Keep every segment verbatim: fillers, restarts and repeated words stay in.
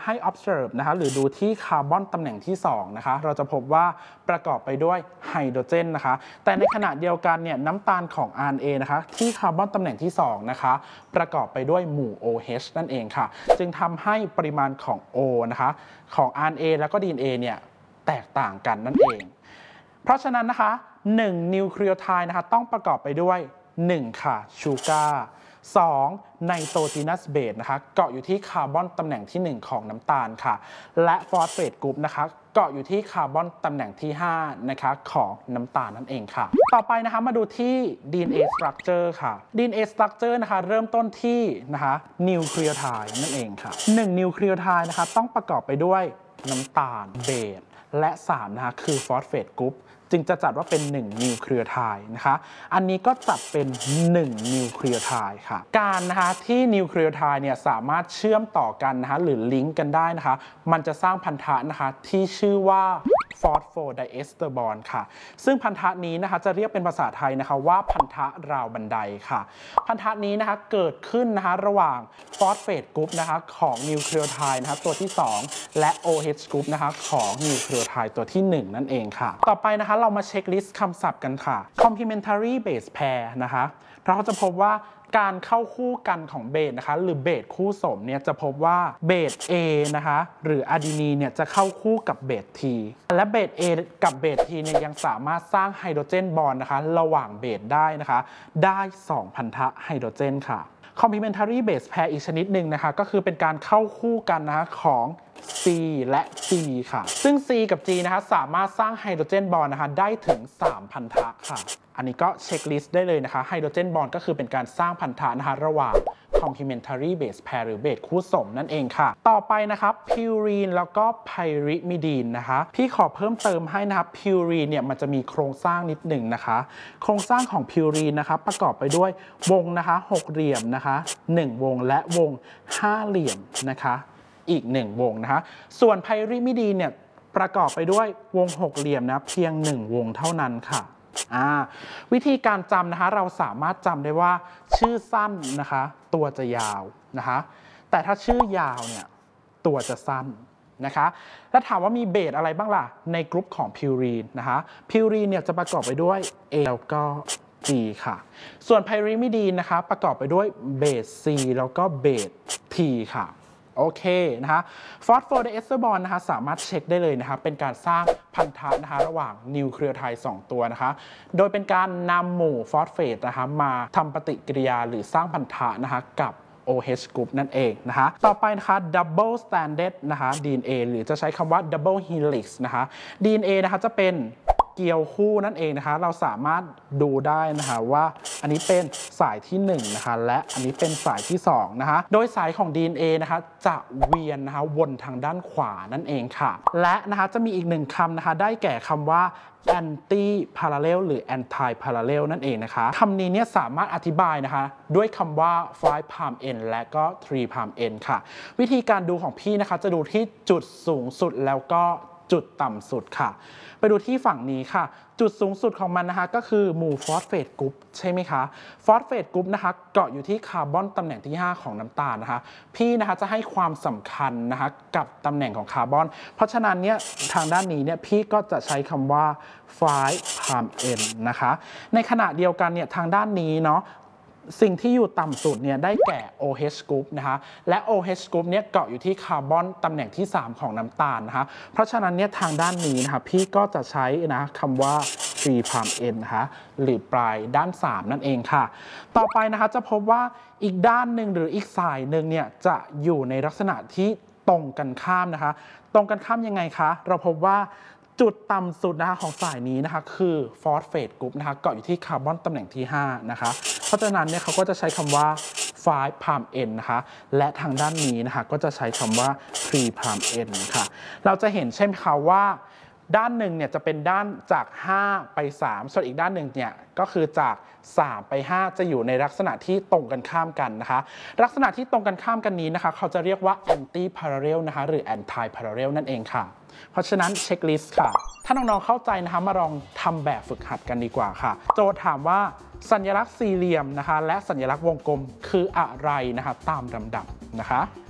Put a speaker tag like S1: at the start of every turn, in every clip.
S1: ให้ observe นะคะหรือดูที่คาร์บอนตำแหน่งที่สองนะคะเราจะพบว่าประกอบไปด้วยไฮโดรเจนนะคะแต่ในขณะเดียวกันเนี่ยน้ำตาลของ อาร์ เอ็น เอ นะคะที่คาร์บอนตำแหน่งที่สองนะคะประกอบไปด้วยหมู่ โอ เอช นั่นเองค่ะจึงทำให้ปริมาณของ O นะคะของ อาร์ เอ็น เอ แล้วก็ ดี เอ็น เอ เนี่ยแตกต่างกันนั่นเองเพราะฉะนั้นนะคะหนึ่งนิวคลีโอไทด์นะคะต้องประกอบไปด้วยหนึ่งค่ะชูการ์สองไนโตรจีนัสเบสนะคะเกาะอยู่ที่คาร์บอนตำแหน่งที่หนึ่งของน้ำตาลค่ะและฟอสเฟตกรุ๊ปนะคะเกาะอยู่ที่คาร์บอนตำแหน่งที่ห้านะคะของน้ำตาลนั่นเองค่ะต่อไปนะคะมาดูที่ ดี เอ็น เอ structure ค่ะ ดี เอ็น เอ structure นะคะเริ่มต้นที่นะคะนิวคลีโอไทด์นั่นเองค่ะหนึ่งนิวคลีโอไทด์นะคะต้องประกอบไปด้วยน้ำตาลเบสและสามนะคะคือฟอสเฟตกรุ๊ปจึงจะจัดว่าเป็นหนึ่งนิวคลีโอไทด์นะคะอันนี้ก็จัดเป็นหนึ่งนิวคลีโอไทด์ค่ะการนะคะที่นิวคลีโอไทด์เนี่ยสามารถเชื่อมต่อกันนะคะหรือลิงก์กันได้นะคะมันจะสร้างพันธะนะคะที่ชื่อว่าฟอสโฟไดเอสเตอร์บอนด์ค่ะซึ่งพันธะนี้นะคะจะเรียกเป็นภาษาไทยนะคะว่าพันธะราวบันไดค่ะพันธะนี้นะคะเกิดขึ้นนะคะระหว่างฟอสเฟตกรุ๊ปนะคะของนิวคลีโอไทด์นะคะตัวที่สองและ โอ เอช กรุ๊ปนะคะของนิวคลีโอไทด์ตัวที่หนึ่งนั่นเองค่ะต่อไปนะคะเรามาเช็คลิสต์คำศัพท์กันค่ะ complementary base pair นะคะเราจะพบว่าการเข้าคู่กันของเบสนะคะหรือเบสคู่สมเนี่ยจะพบว่าเบส A นะคะหรืออะดีนีนเนี่ยจะเข้าคู่กับเบส T และเบส A กับเบส T เนี่ยยังสามารถสร้างไฮโดรเจนบอนด์นะคะระหว่างเบสได้นะคะได้สองพันธะไฮโดรเจนค่ะ complementary base pair อีกชนิดหนึ่งนะคะก็คือเป็นการเข้าคู่กันนะคะของ C และ G ค่ะซึ่ง C กับ G นะคะสามารถสร้างไฮโดรเจนบอนด์นะคะได้ถึงสามพันธะค่ะอันนี้ก็เช็คลิสต์ได้เลยนะคะไฮโดรเจนบอนด์ก็คือเป็นการสร้างพันธะนะคะระหว่าง complementary base pair หรือเบสคู่สมนั่นเองค่ะต่อไปนะครับพิวรีนแล้วก็ไพริมิดีนนะคะพี่ขอเพิ่มเติมให้นะครับพิวรีนเนี่ยมันจะมีโครงสร้างนิดหนึ่งนะคะโครงสร้างของพิวรีนนะคะประกอบไปด้วยวงนะคะหกเหลี่ยมนะคะหนึ่งวงและวงห้าเหลี่ยมนะคะอีกหนึ่งวงนะคะส่วนไพริมิดีนเนี่ยประกอบไปด้วยวงหกเหลี่ยมนะเพียงหนึ่งวงเท่านั้นค่ะวิธีการจำนะคะเราสามารถจำได้ว่าชื่อสั้นนะคะตัวจะยาวนะคะแต่ถ้าชื่อยาวเนี่ยตัวจะสั้นนะคะแล้วถามว่ามีเบสอะไรบ้างล่ะในกลุ่มของพิวรีนนะคะพิวรีนเนี่ยจะประกอบไปด้วย A แล้วก็ G ค่ะส่วนไพริมิดีนนะคะประกอบไปด้วยเบส C แล้วก็เบส T ค่ะโอเคนะคะฟอสโฟไดเอสเตอร์บอนด์นะคะสามารถเช็คได้เลยนะคะเป็นการสร้างพันธะนะคะระหว่างนิวคลีโอไทด์สองตัวนะคะโดยเป็นการนำหมู่ฟอสเฟตนะคะมาทำปฏิกิริยาหรือสร้างพันธะนะคะกับ โอ เอช group นั่นเองนะคะต่อไปนะคะ double stranded นะคะ ดี เอ็น เอ หรือจะใช้คำว่า double helix นะคะ ดี เอ็น เอ นะคะจะเป็นเกี่ยวคู่นั่นเองนะคะเราสามารถดูได้นะคะว่าอันนี้เป็นสายที่หนึ่งนะคะและอันนี้เป็นสายที่สองนะคะโดยสายของ ดี เอ็น เอ นะคะจะเวียนนะคะวนทางด้านขวานั่นเองค่ะและนะคะจะมีอีกหนึ่งคำนะคะได้แก่คำว่า anti parallel หรือ anti parallel นั่นเองนะคะคำนี้เนี่ยสามารถอธิบายนะคะด้วยคำว่า five palm end และก็ three palm end ค่ะวิธีการดูของพี่นะคะจะดูที่จุดสูงสุดแล้วก็จุดต่ำสุดค่ะไปดูที่ฝั่งนี้ค่ะจุดสูงสุดของมันนะคะก็คือหมู่ฟอสเฟตกรุ๊ปใช่ไหมคะฟอสเฟตกรุ๊ปนะคะเกาะอยู่ที่คาร์บอนตำแหน่งที่ห้าของน้ำตาลนะคะพี่นะคะจะให้ความสำคัญนะคะกับตำแหน่งของคาร์บอนเพราะฉะนั้นเนี่ยทางด้านนี้เนี่ยพี่ก็จะใช้คำว่า five palm end นะคะในขณะเดียวกันเนี่ยทางด้านนี้เนาะสิ่งที่อยู่ต่ำสุดเนี่ยได้แก่ โอ เอช group นะคะและ โอ เอช group เนี่ยเกาะอยู่ที่คาร์บอนตำแหน่งที่สามของน้ำตาลนะคะเพราะฉะนั้นเนี่ยทางด้านนี้นะคะพี่ก็จะใช้นะคำว่า three palm end นะคะหรือปลายด้านสามนั่นเองค่ะต่อไปนะคะจะพบว่าอีกด้านหนึ่งหรืออีกสายหนึ่งเนี่ยจะอยู่ในลักษณะที่ตรงกันข้ามนะคะตรงกันข้ามยังไงคะเราพบว่าจุดต่ำสุดนะคะของสายนี้นะคะคือฟอสเฟตกรุ๊ปนะคะเกาะอยู่ที่คาร์บอนตำแหน่งที่ห้านะคะเพราะฉะนั้นเนี่ยเขาก็จะใช้คำว่า five palm end นะคะและทางด้านนี้นะคะก็จะใช้คำว่า three palm end ค่ะเราจะเห็นใช่ไหมคะว่าด้านหนึ่งเนี่ยจะเป็นด้านจากห้าไปสามส่วนอีกด้านหนึ่งเนี่ยก็คือจากสามไปห้าจะอยู่ในลักษณะที่ตรงกันข้ามกันนะคะลักษณะที่ตรงกันข้ามกันนี้นะคะเขาจะเรียกว่า anti parallel นะคะหรือ anti parallel นั่นเองค่ะเพราะฉะนั้นเช็คลิสต์ค่ะถ้าน้องๆเข้าใจนะคะมาลองทำแบบฝึกหัดกันดีกว่าค่ะโจทย์ถามว่าสัญลักษณ์สี่เหลี่ยมนะคะและสัญลักษณ์วงกลมคืออะไรนะคะตามลำดับนะคะ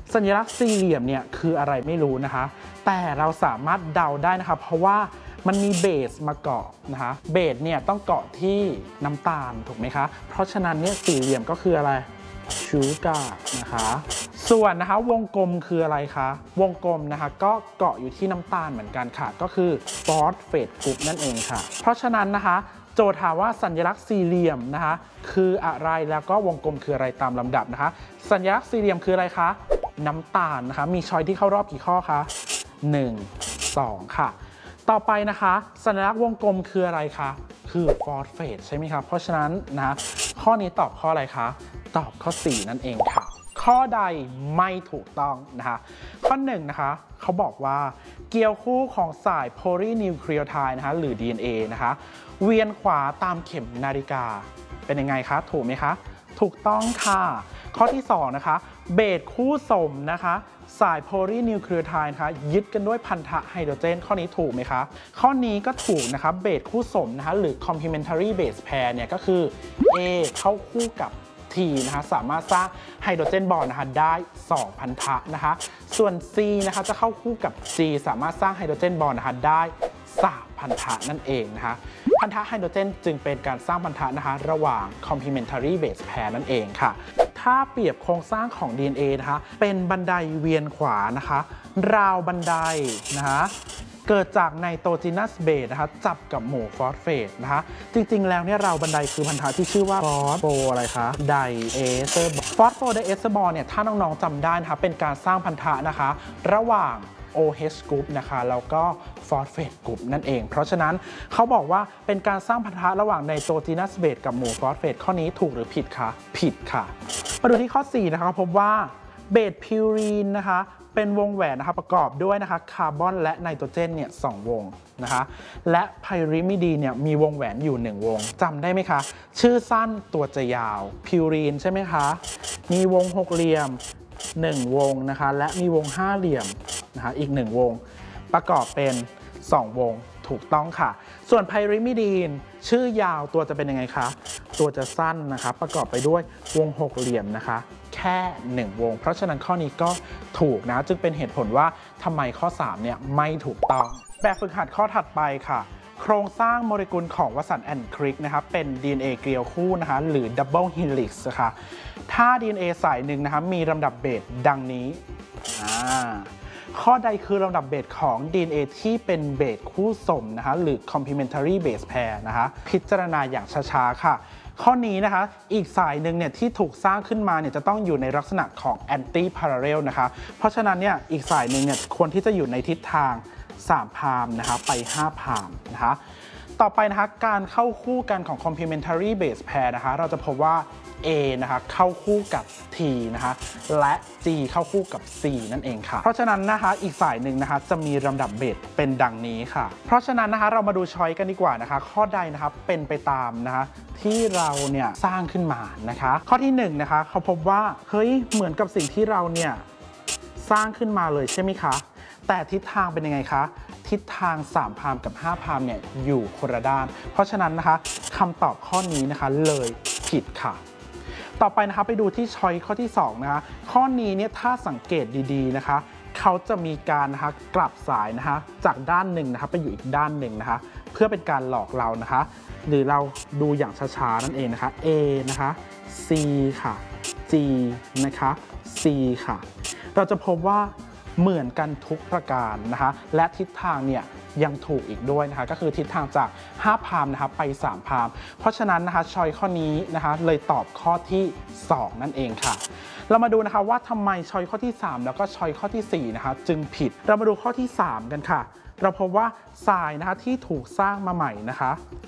S1: สัญลักษณ์สี่เหลี่ยมเนี่ยคืออะไรไม่รู้นะคะแต่เราสามารถเดาได้นะคะเพราะว่ามันมีเบสมาเกาะนะคะเบสเนี่ยต้องเกาะที่น้ำตาลถูกไหมคะเพราะฉะนั้นเนี่ยสี่เหลี่ยมก็คืออะไรชูการ์นะคะส่วนนะคะวงกลมคืออะไรคะวงกลมนะคะก็เกาะอยู่ที่น้ำตาลเหมือนกันค่ะก็คือฟอสเฟตกรุ๊ปนั่นเองค่ะเพราะฉะนั้นนะคะโจทย์ถามว่าสัญลักษณ์สี่เหลี่ยมนะคะคืออะไรแล้วก็วงกลมคืออะไรตามลำดับนะคะสัญลักษณ์สี่เหลี่ยมคืออะไรคะน้ำตาลนะคะมีช้อยที่เข้ารอบกี่ข้อคะหนึ่ง สองค่ะต่อไปนะคะสัญลักษณ์วงกลมคืออะไรคะคือฟอสเฟตใช่ไหมครับเพราะฉะนั้นนะข้อนี้ตอบข้ออะไรคะตอบข้อสี่นั่นเองค่ะข้อใดไม่ถูกต้องนะคะข้อหนึ่งนะคะเขาบอกว่าเกลียวคู่ของสายโพลีนิวคลีโอไทด์นะคะหรือ ดี เอ็น เอ นะคะเวียนขวาตามเข็มนาฬิกาเป็นยังไงคะถูกไหมคะถูกต้องค่ะข้อที่สองนะคะเบสคู่สมนะคะสายโพลีนิวคลีโอไทด์นะคะยึดกันด้วยพันธะไฮโดรเจนข้อนี้ถูกไหมคะข้อนี้ก็ถูกนะคะเบสคู่สมนะคะหรือ complementary base pair เนี่ยก็คือ A เข้าคู่กับT นะคะสามารถสร้างไฮโดรเจนบอนด์นะคะได้สองพันธะนะคะส่วน C นะคะจะเข้าคู่กับ G สามารถสร้างไฮโดรเจนบอนด์นะคะได้สามพันธะนั่นเองนะคะพันธะไฮโดรเจนจึงเป็นการสร้างพันธะนะคะระหว่าง complementary base pair นั่นเองค่ะถ้าเปรียบโครงสร้างของ ดี เอ็น เอ นะคะเป็นบันไดเวียนขวานะคะราวบันไดนะคะเกิดจากไนโตรจีนัสเบสนะคะจับกับหมู่ฟอสเฟตนะคะจริงๆแล้วเนี่ยราวบันไดคือพันธะที่ชื่อว่าฟอสโฟอะไรคะไดเอสเตอร์ฟอสโฟไดเอสเตอร์บอลเนี่ยถ้าน้องๆจำได้นะคะเป็นการสร้างพันธะนะคะระหว่าง โอ เอช group นะคะแล้วก็ฟอสเฟตกรุ๊ปนั่นเองเพราะฉะนั้นเขาบอกว่าเป็นการสร้างพันธะระหว่างไนโตรจีนัสเบสกับหมู่ฟอสเฟตข้อนี้ถูกหรือผิดคะผิดค่ะมาดูที่ข้อสี่นะคะพบว่าเบสพิวรีนนะคะเป็นวงแหวนนะคะประกอบด้วยนะคะคาร์บอนและไนโตรเจนเนี่ยสองวงนะคะและไพริมิดีนเนี่ยมีวงแหวนอยู่หนึ่งวงจำได้ไหมคะชื่อสั้นตัวจะยาวพิวรีนใช่ไหมคะมีวงหกเหลี่ยมหนึ่งวงนะคะและมีวงห้าเหลี่ยมนะคะอีกหนึ่งวงประกอบเป็นสองวงถูกต้องค่ะส่วนไพริมิดีนชื่อยาวตัวจะเป็นยังไงคะตัวจะสั้นนะคะประกอบไปด้วยวงหกเหลี่ยมนะคะแค่หนึ่งวงเพราะฉะนั้นข้อนี้ก็ถูกนะจึงเป็นเหตุผลว่าทำไมข้อสามเนี่ยไม่ถูกต้องแบบฝึกหัดข้อถัดไปค่ะโครงสร้างโมเลกุลของวสันต์แอนด์คริกนะคะเป็น ดี เอ็น เอ เกลียวคู่นะคะหรือ Double Helix นะคะถ้า ดี เอ็น เอ สายหนึ่งนะคะมีลำดับเบสดังนี้อ่าข้อใดคือลำดับเบสของ ดี เอ็น เอ ที่เป็นเบสคู่สมนะคะหรือ complementary base pair นะคะพิจารณาอย่างช้าๆค่ะข้อนี้นะคะอีกสายหนึ่งเนี่ยที่ถูกสร้างขึ้นมาเนี่ยจะต้องอยู่ในลักษณะของ anti parallel นะคะเพราะฉะนั้นเนี่ยอีกสายหนึ่งเนี่ยควรที่จะอยู่ในทิศทางสามพามนะคะไปห้าพามนะคะต่อไปนะคะการเข้าคู่กันของ complementary base pair นะคะเราจะพบว่า A นะคะเข้าคู่กับ T นะคะและ G เข้าคู่กับ C นั่นเองค่ะเพราะฉะนั้นนะคะอีกฝ่ายหนึ่งนะคะจะมีลำดับเบสเป็นดังนี้ค่ะเพราะฉะนั้นนะคะเรามาดูช้อยกันดีกว่านะคะข้อใดนะคะเป็นไปตามนะคะที่เราเนี่ยสร้างขึ้นมานะคะข้อที่หนึ่งนะคะเขาพบว่าเฮ้ยเหมือนกับสิ่งที่เราเนี่ยสร้างขึ้นมาเลยใช่ไหมคะแต่ทิศทางเป็นยังไงคะทิศทางสามพามกับห้าพามเนี่ยอยู่คนละด้านเพราะฉะนั้นนะคะคำตอบข้อนี้นะคะเลยผิดค่ะต่อไปนะคะไปดูที่ช้อยข้อที่สองนะคะข้อนี้เนี่ยถ้าสังเกตดีๆนะคะเขาจะมีการนะคะกลับสายนะคะจากด้านหนึ่งนะคะไปอยู่อีกด้านหนึ่งนะคะเพื่อเป็นการหลอกเรานะคะหรือเราดูอย่างช้าๆนั่นเองนะคะ A นะคะ C ค่ะ G นะคะ C ค่ะเราจะพบว่าเหมือนกันทุกประการนะคะและทิศทางเนี่ยยังถูกอีกด้วยนะคะก็คือทิศทางจากห้าพามนะคะไปสามพามเพราะฉะนั้นนะคะช้อยข้อนี้นะคะเลยตอบข้อที่สองนั่นเองค่ะเรามาดูนะคะว่าทำไมช้อยข้อที่สามแล้วก็ช้อยข้อที่สี่นะคะจึงผิดเรามาดูข้อที่สามกันค่ะเราพบว่าทรายนะคะที่ถูกสร้างมาใหม่นะคะ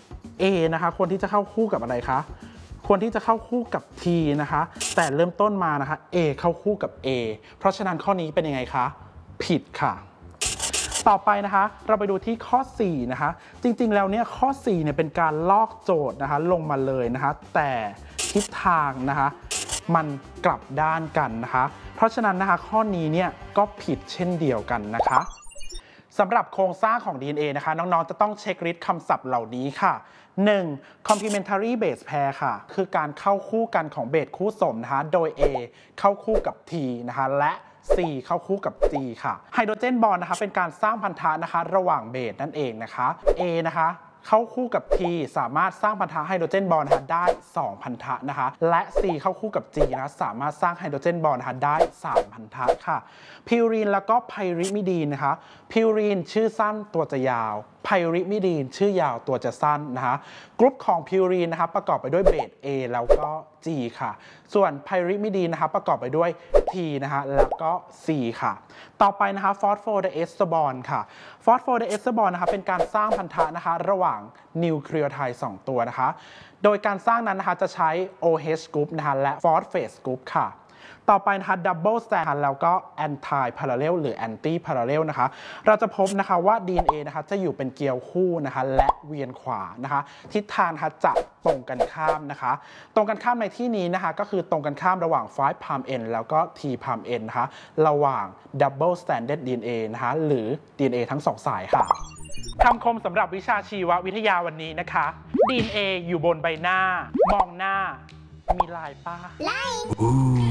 S1: A นะคะควรที่จะเข้าคู่กับอะไรคะควรที่จะเข้าคู่กับ T นะคะแต่เริ่มต้นมานะคะ A เข้าคู่กับ A เพราะฉะนั้นข้อนี้เป็นยังไงคะผิดค่ะต่อไปนะคะเราไปดูที่ข้อสี่นะคะจริงๆแล้วเนี่ยข้อสี่เนี่ยเป็นการลอกโจทย์นะคะลงมาเลยนะคะแต่ทิศทางนะคะมันกลับด้านกันนะคะเพราะฉะนั้นนะคะข้อนี้เนี่ยก็ผิดเช่นเดียวกันนะคะสำหรับโครงสร้างของ ดี เอ็น เอ นะคะน้องๆจะต้องเช็คลิสต์คำศัพท์เหล่านี้ค่ะหนึ่ง complementary base pair ค่ะคือการเข้าคู่กันของเบสคู่สมนะคะโดย A เข้าคู่กับ T นะคะและ C เข้าคู่กับ G ค่ะไฮโดรเจนบอนด์นะคะเป็นการสร้างพันธะนะคะระหว่างเบสนั่นเองนะคะ A นะคะเข้าคู่กับ T สามารถสร้างพันธะไฮโดรเจนบอนด์นะคะได้สองพันธะนะคะและ C เข้าคู่กับ G นะคะสามารถสร้างไฮโดรเจนบอนด์นะคะได้สามพันธะค่ะพิวรีนแล้วก็ไพริมิดีนนะคะพิวรีนชื่อสั้นตัวจะยาวไพริมิดีนชื่อยาวตัวจะสั้นนะคะกรุ๊ปของพิวรีนนะคะประกอบไปด้วยเบส A แล้วก็ G ค่ะส่วนไพริมิดีนนะคะประกอบไปด้วย T นะคะแล้วก็ C ค่ะต่อไปนะคะฟอสโฟไดเอสเตอร์บอนด์ค่ะฟอสโฟไดเอสเตอร์บอนด์นะคะเป็นการสร้างพันธะนะคะระหว่างนิวเคลียไทด์สองตัวนะคะโดยการสร้างนั้นนะคะจะใช้ โอ เอช group นะคะและ phosphate group ค่ะต่อไปนะคะ double strand แล้วก็ anti parallel หรือ anti parallel นะคะเราจะพบนะคะว่า ดี เอ็น เอ นะคะจะอยู่เป็นเกลียวคู่นะคะและเวียนขวานะคะทิศทางนะคะจะตรงกันข้ามนะคะตรงกันข้ามในที่นี้นะคะก็คือตรงกันข้ามระหว่าง five prime end แล้วก็ three prime end นะคะระหว่าง double stranded ดี เอ็น เอ นะคะหรือ ดี เอ็น เอ ทั้งสองสายค่ะคำคมสำหรับวิชาชีววิทยาวันนี้นะคะ ดี เอ็น เอ อยู่บนใบหน้ามองหน้ามีลายป้า